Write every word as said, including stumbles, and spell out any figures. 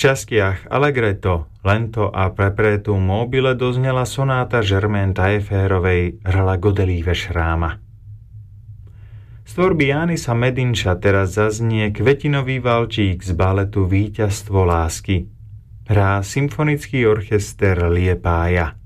častiach Allegretto, Lento a Preparatory mobile doznela sonáta Germaine Tailleferovej Hrala Godelieve Šráma. Z tvorby Janisa Medinša teraz zaznie Kvetinový valčík z baletu Víťazstvo lásky. Hrá symfonický orchester Liepája.